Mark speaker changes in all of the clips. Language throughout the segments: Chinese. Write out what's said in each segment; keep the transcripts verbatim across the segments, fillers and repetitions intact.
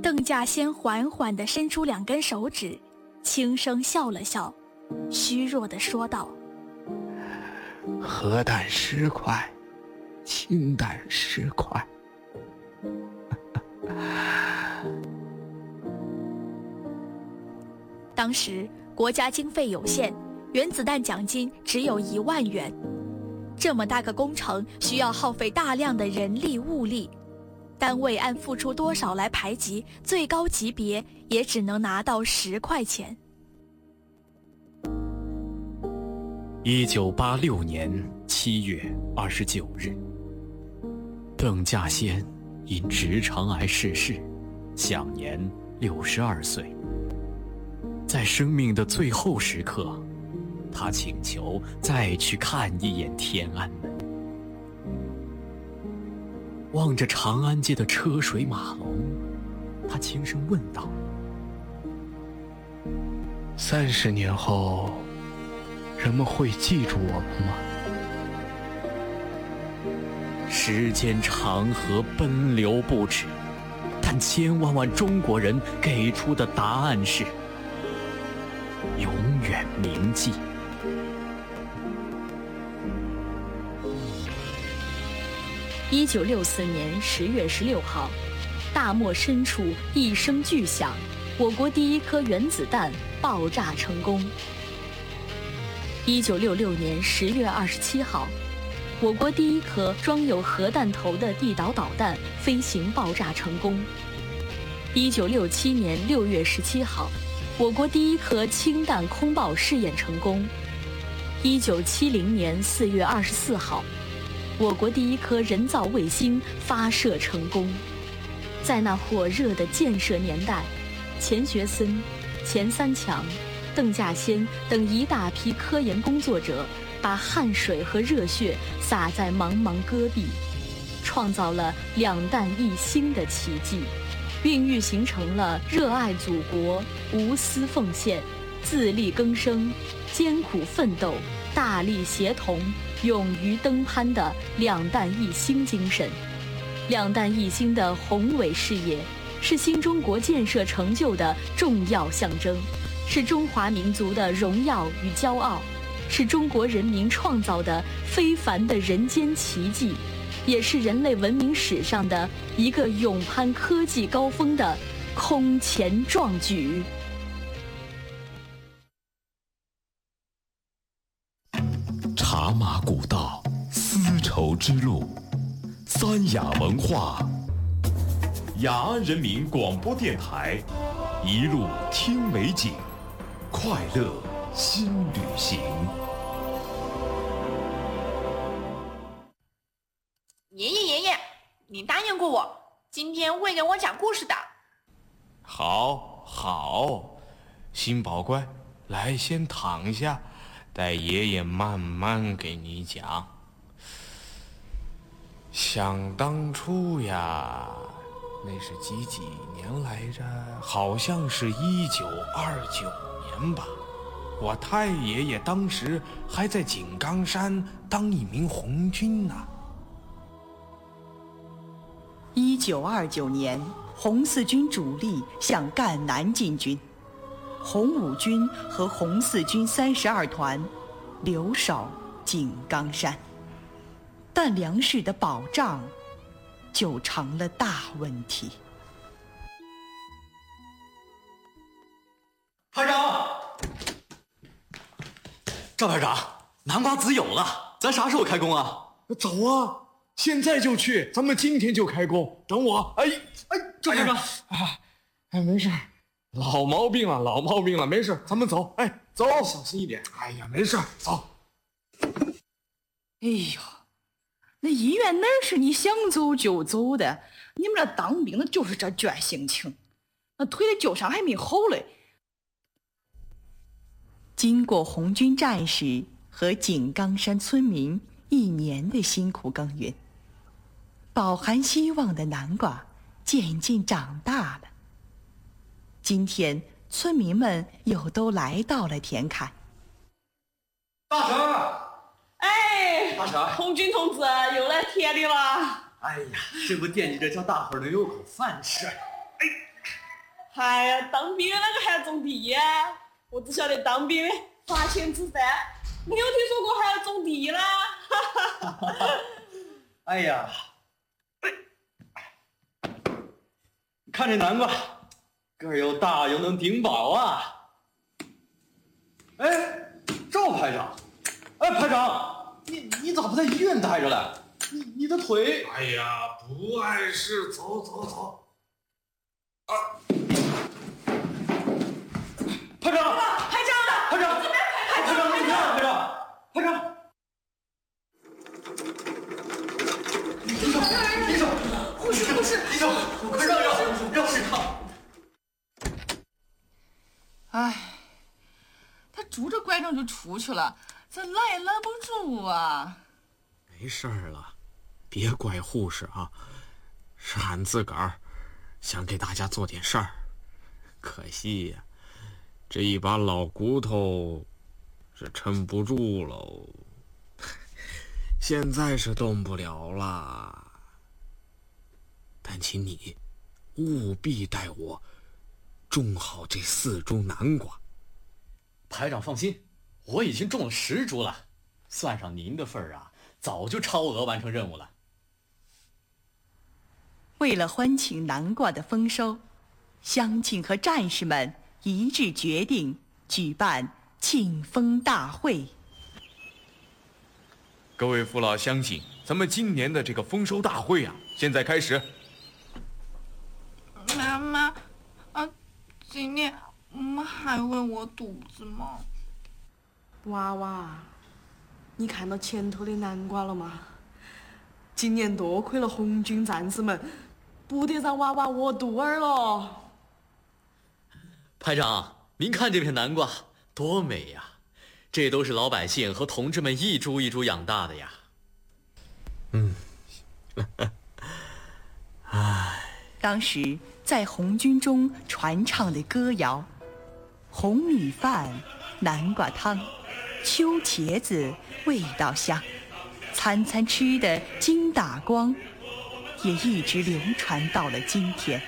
Speaker 1: 邓稼先缓缓地伸出两根手指，轻声笑了笑，虚弱地说道：
Speaker 2: 核弹十块，氢弹十块。
Speaker 1: 当时国家经费有限，原子弹奖金只有一万元，这么大个工程需要耗费大量的人力物力，单位按付出多少来排级，最高级别也只能拿到十块钱。
Speaker 3: 一九八六年七月二十九日，邓稼先因直肠癌逝世，享年六十二岁。在生命的最后时刻，他请求再去看一眼天安门。望着长安街的车水马龙，他轻声问道：
Speaker 2: 三十年后，人们会记住我们吗？
Speaker 3: 时间长河奔流不止，但千万万中国人给出的答案是永远铭记。
Speaker 4: 一九六四年十月十六号，大漠深处一声巨响，我国第一颗原子弹爆炸成功。一九六六年十月二十七号，我国第一颗装有核弹头的地导导弹飞行爆炸成功。一九六七年六月十七号，我国第一颗氢弹空爆试验成功。一九七零年四月二十四号，我国第一颗人造卫星发射成功。在那火热的建设年代，钱学森、钱三强、邓稼先等一大批科研工作者把汗水和热血洒在茫茫戈壁，创造了两弹一星的奇迹，孕育形成了热爱祖国、无私奉献、自力更生、艰苦奋斗、大力协同、勇于登攀的两弹一星精神。两弹一星的宏伟事业，是新中国建设成就的重要象征，是中华民族的荣耀与骄傲，是中国人民创造的非凡的人间奇迹，也是人类文明史上的一个勇攀科技高峰的空前壮举。
Speaker 5: 茶马古道，丝绸之路，三雅文化，雅安人民广播电台，一路听美景，快乐新旅行。
Speaker 6: 爷爷爷爷，你答应过我，今天会给我讲故事的。
Speaker 7: 好，好，新宝乖，来先躺下，待爷爷慢慢给你讲。想当初呀，那是几几年来着？好像是一九二九年吧。我太爷爷当时还在井冈山当一名红军呢。
Speaker 8: 一九二九年，红四军主力向赣南进军，红五军和红四军三十二团留守井冈山，但粮食的保障就成了大问题。
Speaker 9: 排长，赵排长，南瓜籽有了，咱啥时候开工啊？
Speaker 10: 走啊，现在就去，咱们今天就开工。等我。哎哎，赵排长，哎哎，没事，老毛病了，老毛病了，没事，咱们走。哎，走，小心一点。哎呀，没事，走。
Speaker 11: 哎呀，那医院哪是你想走就走的？你们这当兵的就是这倔性情，那腿的旧伤还没好嘞。
Speaker 8: 经过红军战士和井冈山村民一年的辛苦耕耘，饱含希望的南瓜渐渐长大了。今天村民们又都来到了田坎。
Speaker 9: 大婶，
Speaker 11: 哎，
Speaker 9: 大婶，
Speaker 11: 红军同志又来田里了。
Speaker 9: 哎呀，这不惦记着叫大伙儿能有口饭吃。哎，
Speaker 12: 哎呀，当兵的那个还要种地呀？我只晓得当兵的发钱吃饭，没有听说过还要种地啦。
Speaker 9: 哎呀，看这南瓜，个儿又大又能顶饱啊！哎，赵排长，哎，排长，你你咋不在医院待着了？你你的腿……
Speaker 7: 哎呀，不碍事，走走走。啊！
Speaker 9: 排长，
Speaker 12: 排长，
Speaker 9: 排长，排长，你看，排长，排长。医生，医生，
Speaker 12: 护士，护士，
Speaker 9: 医生，快让让让使他。
Speaker 11: 哎，他拄着拐杖就出去了，咱拦也拦不住啊。
Speaker 7: 没事儿了，别怪护士啊，是俺自个儿想给大家做点事儿，可惜呀、啊，这一把老骨头是撑不住喽。现在是动不了了，但请你务必带我种好这四株南瓜。
Speaker 3: 排长放心，我已经种了十株了，算上您的份儿啊，早就超额完成任务了。
Speaker 8: 为了欢庆南瓜的丰收，乡亲和战士们一致决定举办庆丰大会。
Speaker 7: 各位父老乡亲，咱们今年的这个丰收大会啊，现在开始。
Speaker 11: 妈妈，啊，今年我们还会饿肚子吗？
Speaker 12: 娃娃，你看到前头的南瓜了吗？今年多亏了红军战士们，不得让娃娃饿肚儿了。
Speaker 3: 排长，您看这片南瓜多美呀！这都是老百姓和同志们一株一株养大的呀。
Speaker 7: 嗯，
Speaker 8: 唉，当时在红军中传唱的歌谣：红米饭、南瓜汤、秋茄子味道香，餐餐吃的精打光，也一直流传到了今天。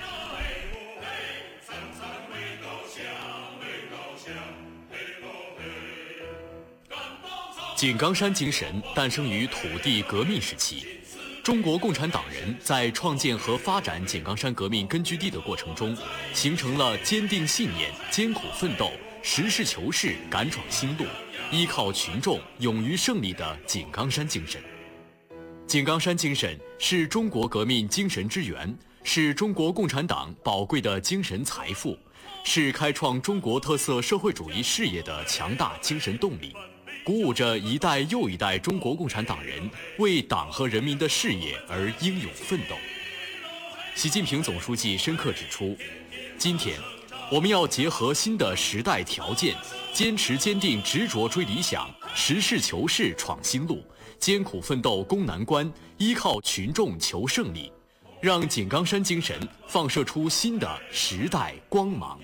Speaker 3: 井冈山精神诞生于土地革命时期，中国共产党人在创建和发展井冈山革命根据地的过程中，形成了坚定信念、艰苦奋斗、实事求是、敢闯新路、依靠群众、勇于胜利的井冈山精神。井冈山精神是中国革命精神之源，是中国共产党宝贵的精神财富，是开创中国特色社会主义事业的强大精神动力，鼓舞着一代又一代中国共产党人为党和人民的事业而英勇奋斗。习近平总书记深刻指出，今天我们要结合新的时代条件，坚持坚定执着追理想，实事求是闯新路，艰苦奋斗攻难关，依靠群众求胜利，让井冈山精神放射出新的时代光芒。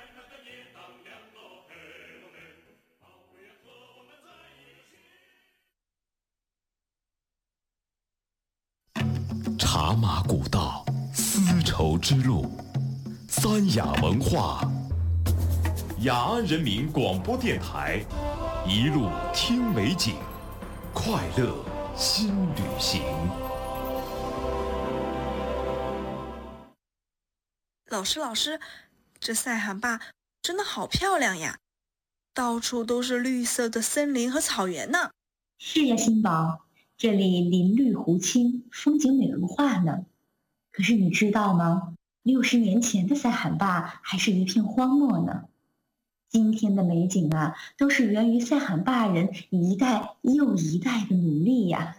Speaker 5: 茶马古道，丝绸之路，三雅文化，雅安人民广播电台，一路听美景，快乐新旅行。
Speaker 13: 老师，老师，这塞罕坝真的好漂亮呀，到处都是绿色的森林和草原呢。
Speaker 14: 是呀，新宝。这里林绿湖青，风景美如画呢。可是你知道吗？六十年前的塞罕坝还是一片荒漠呢。今天的美景啊，都是源于塞罕坝人一代又一代的努力呀。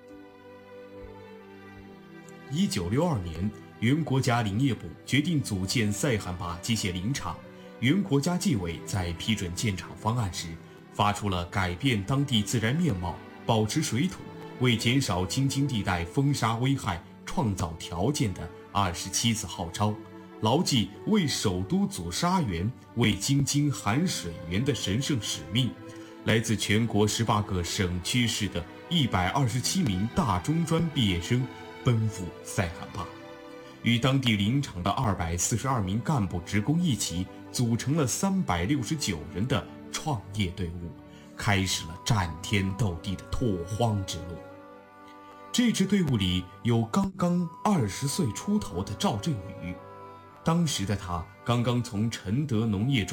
Speaker 15: 一九六二年，原国家林业部决定组建塞罕坝机械林场。原国家纪委在批准建厂方案时，发出了改变当地自然面貌、保持水土、为减少京津地带风沙危害创造条件的二十七次号召，牢记为首都阻沙源、为京津含水源的神圣使命。来自全国十八个省区市的一百二十七名大中专毕业生奔赴塞罕坝。 与当地林场的二百四十二名干部职工一起，组成了三百六十九人的创业队伍，开始了战天斗地的拓荒之路。这支队伍里有刚刚二十岁出头的赵振宇，当时的他刚刚从承德农业专